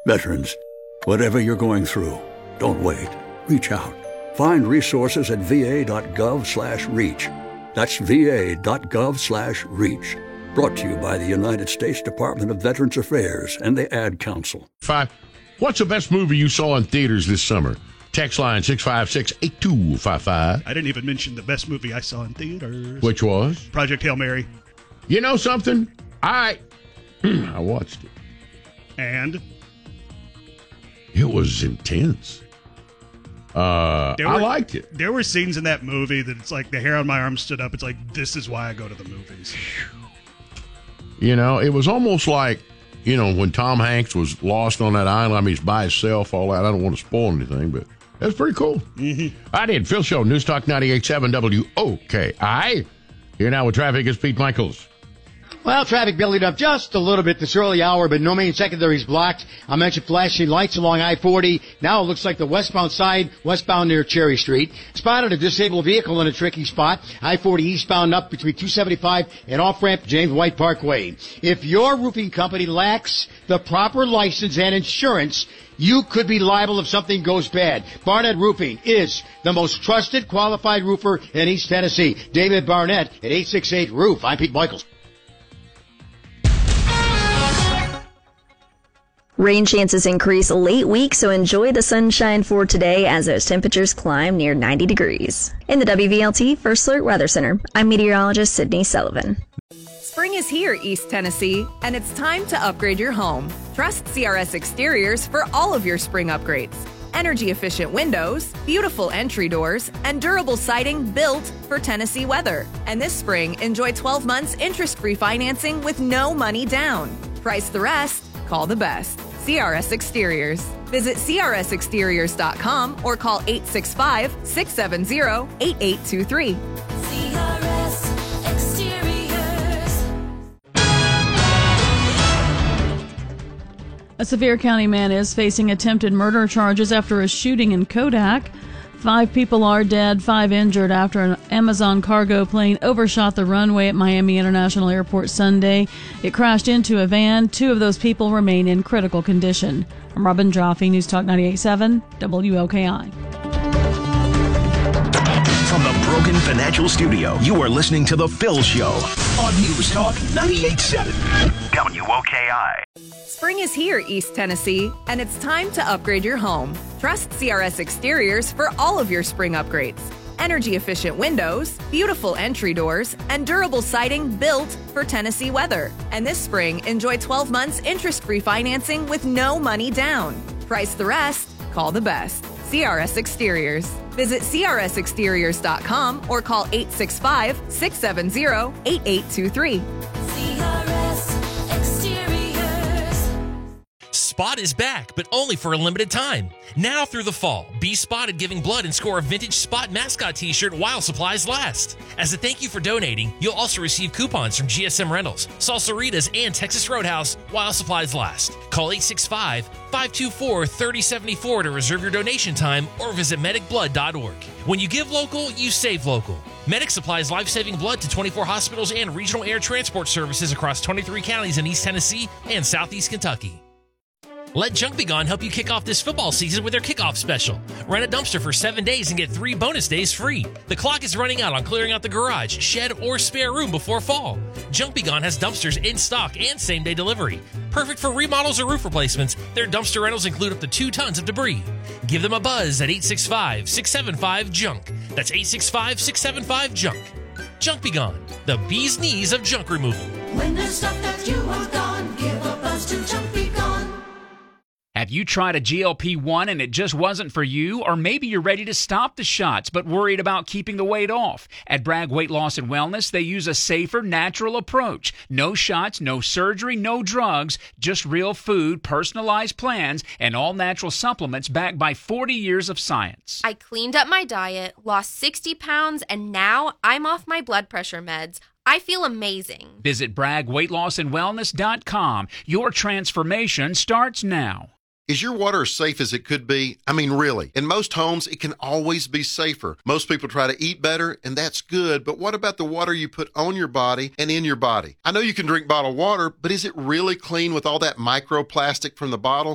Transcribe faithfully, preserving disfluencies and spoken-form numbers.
Veterans, whatever you're going through, don't wait. Reach out. Find resources at va.gov slash reach. That's va.gov slash reach. Brought to you by the United States Department of Veterans Affairs and the Ad Council. Five. What's the best movie you saw in theaters this summer? Text line six five six, eight two five five. I didn't even mention the best movie I saw in theaters. Which was? Project Hail Mary. You know something? I I watched it. And? It was intense. Uh, were, I liked it. There were scenes in that movie that it's like the hair on my arm stood up. It's like, this is why I go to the movies. You know, it was almost like, you know, when Tom Hanks was lost on that island. I mean, he's by himself, all that. I don't want to spoil anything, but that's pretty cool. Mm-hmm. I did. Phil Show, News Talk ninety-eight point seven W O K I. Here now with traffic is Pete Michaels. Well, traffic building up just a little bit this early hour, but no main secondaries blocked. I mentioned flashing lights along I forty. Now it looks like the westbound side, westbound near Cherry Street. Spotted a disabled vehicle in a tricky spot. I forty eastbound up between two seventy-five and off-ramp James White Parkway. If your roofing company lacks the proper license and insurance, you could be liable if something goes bad. Barnett Roofing is the most trusted, qualified roofer in East Tennessee. David Barnett at eight six eight roof. I'm Pete Michaels. Rain chances increase late week, so enjoy the sunshine for today as those temperatures climb near ninety degrees. In the W V L T First Alert Weather Center, I'm meteorologist Sydney Sullivan. Spring is here, East Tennessee, and it's time to upgrade your home. Trust C R S Exteriors for all of your spring upgrades. Energy-efficient windows, beautiful entry doors, and durable siding built for Tennessee weather. And this spring, enjoy twelve months interest-free financing with no money down. Price the rest, call the best. C R S Exteriors. Visit C R S exteriors dot com or call eight six five, six seven zero, eight eight two three. C R S Exteriors. A Sevier County man is facing attempted murder charges after a shooting in Kodak. Five people are dead, five injured after an Amazon cargo plane overshot the runway at Miami International Airport Sunday. It crashed into a van. Two of those people remain in critical condition. I'm Robin Jaffe, News Talk ninety-eight point seven, W O K I. From the Brogan Financial Studio, you are listening to The Phil Show on News Talk ninety-eight point seven, W O K I. Spring is here, East Tennessee, and it's time to upgrade your home. Trust C R S Exteriors for all of your spring upgrades. Energy-efficient windows, beautiful entry doors, and durable siding built for Tennessee weather. And this spring, enjoy twelve months interest-free financing with no money down. Price the rest, call the best. C R S Exteriors. Visit C R S exteriors dot com or call eight six five, six seven zero, eight eight two three. C R S Exteriors. Spot is back, but only for a limited time. Now through the fall, be spotted giving blood and score a vintage Spot mascot t-shirt while supplies last. As a thank you for donating, you'll also receive coupons from G S M Rentals, Salsaritas, and Texas Roadhouse while supplies last. Call eight six five, five two four, three oh seven four to reserve your donation time or visit medic blood dot org. When you give local, you save local. Medic supplies life-saving blood to twenty-four hospitals and regional air transport services across twenty-three counties in East Tennessee and Southeast Kentucky. Let Junk Be Gone help you kick off this football season with their kickoff special. Rent a dumpster for seven days and get three bonus days free. The clock is running out on clearing out the garage, shed, or spare room before fall. Junk Be Gone has dumpsters in stock and same-day delivery. Perfect for remodels or roof replacements, their dumpster rentals include up to two tons of debris. Give them a buzz at eight six five, six seven five, junk. That's eight six five, six seven five, junk. Junk Be Gone, the bee's knees of junk removal. When there's stuff that you want gone, give a buzz to Junk Be Gone. Have you tried a G L P one and it just wasn't for you? Or maybe you're ready to stop the shots but worried about keeping the weight off. At Bragg Weight Loss and Wellness, they use a safer, natural approach. No shots, no surgery, no drugs, just real food, personalized plans, and all natural supplements backed by forty years of science. I cleaned up my diet, lost sixty pounds, and now I'm off my blood pressure meds. I feel amazing. Visit Bragg Weight Loss and Wellness dot com. Your transformation starts now. Is your water as safe as it could be? I mean, really. In most homes, it can always be safer. Most people try to eat better, and that's good, but what about the water you put on your body and in your body? I know you can drink bottled water, but is it really clean with all that microplastic from the bottle?